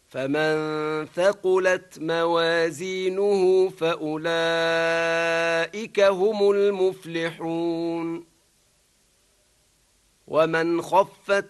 فمن ثقلت موازينه فأولئك هم المفلحون ومن خفت